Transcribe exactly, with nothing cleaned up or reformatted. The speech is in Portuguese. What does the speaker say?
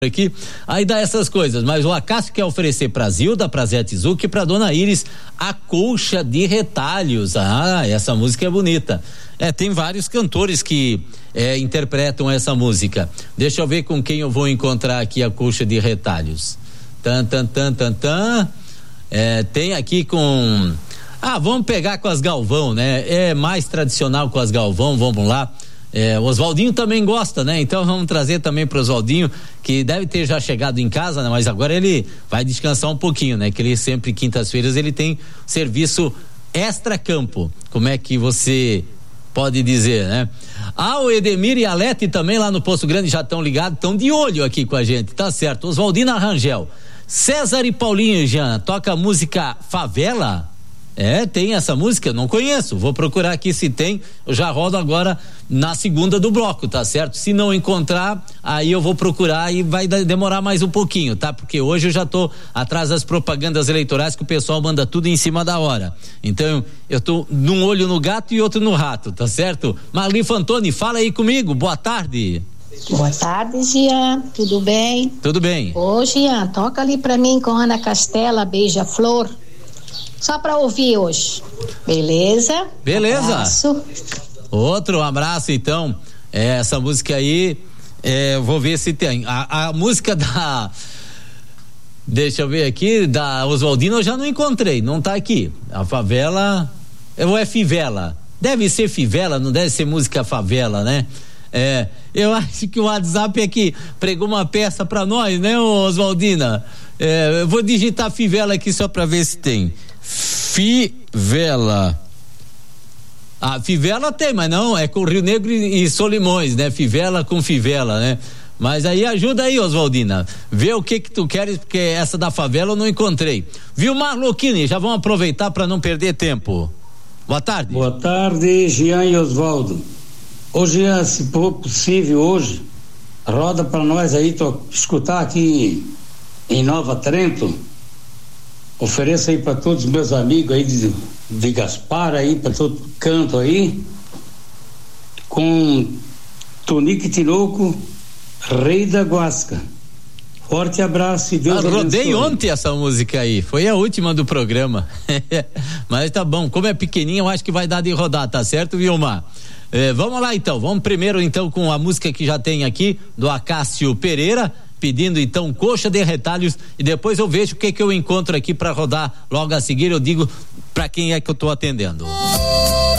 aqui, aí dá essas coisas, mas o Acácio quer oferecer pra Zilda, pra Zé Tizuki e pra Dona Iris a colcha de retalhos. Ah, essa música é bonita. É, tem vários cantores que é, interpretam essa música. Deixa eu ver com quem eu vou encontrar aqui a colcha de retalhos. Tan, tan, tan, tan, tan. É, tem aqui com... Ah, vamos pegar com as Galvão, né? É mais tradicional com as Galvão, vamos lá. É, o Oswaldinho também gosta, né? Então vamos trazer também pro Oswaldinho, que deve ter já chegado em casa, né? Mas agora ele vai descansar um pouquinho, né? Que ele sempre, quintas-feiras, ele tem serviço extra-campo. Como é que você pode dizer, né? Ah, o Edemir e a Lete também lá no Poço Grande já estão ligados, estão de olho aqui com a gente, tá certo. Oswaldina Rangel, César e Paulinho Jean, toca a música Favela? É, tem essa música? Não conheço, vou procurar aqui se tem, eu já rodo agora na segunda do bloco, tá certo? Se não encontrar, aí eu vou procurar e vai demorar mais um pouquinho, tá? Porque hoje eu já tô atrás das propagandas eleitorais que o pessoal manda tudo em cima da hora, então eu tô num olho no gato e outro no rato, tá certo? Marli Fantoni, fala aí comigo, boa tarde. Boa tarde, Jean, tudo bem? Tudo bem. Ô, Jean, toca ali pra mim com Ana Castela, Beija-Flor. Só pra ouvir hoje. Beleza? Beleza. Abraço. Outro um abraço, então. É, essa música aí, é, vou ver se tem. A, a música da. Deixa eu ver aqui, da Oswaldina eu já não encontrei, não tá aqui. A Favela. Ou é Fivela? Deve ser Fivela, não deve ser música Favela, né? É, eu acho que o WhatsApp é que pregou uma peça pra nós, né, Oswaldina? É, eu vou digitar Fivela aqui só pra ver se tem. Fivela. Ah, Fivela tem, mas não, é com Rio Negro e, e Solimões, né? Fivela com Fivela, né? Mas aí ajuda aí, Oswaldina, vê o que que tu queres, porque essa da Favela eu não encontrei. Viu, Marloquini? Já vamos aproveitar para não perder tempo. Boa tarde. Boa tarde, Jean e Oswaldo. Ô Jean, se for possível hoje, roda para nós aí, tô, escutar aqui em Nova Trento. Ofereço aí para todos os meus amigos aí de, de Gaspar aí, para todo canto aí, com Tonique Tinoco, Rei da Guasca. Forte abraço e Deus abençoe. Rodei ontem essa música aí, foi a última do programa. Mas tá bom, como é pequenininha, eu acho que vai dar de rodar, tá certo, Vilmar? É, vamos lá então, vamos primeiro então com a música que já tem aqui, do Acácio Pereira, pedindo então coxa de retalhos, e depois eu vejo o que que eu encontro aqui para rodar logo a seguir, eu digo para quem é que eu tô atendendo.